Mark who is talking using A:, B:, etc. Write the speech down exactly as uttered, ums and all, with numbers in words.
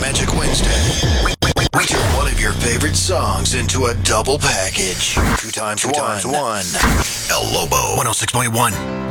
A: Magic Wednesday. We, we, we turn one of your favorite songs into a double package. Two times Two one. Times one. El Lobo. one oh six point one.